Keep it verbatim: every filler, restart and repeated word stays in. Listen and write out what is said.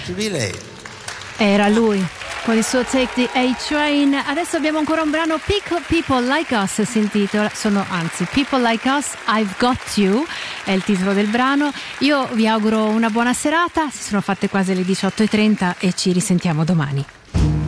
to be late. Era lui con il suo Take the A-Train. Adesso abbiamo ancora un brano, People Like Us si intitola, sono anzi People Like Us, I've Got You è il titolo del brano. Io vi auguro una buona serata, si sono fatte quasi le diciotto e trenta e ci risentiamo domani.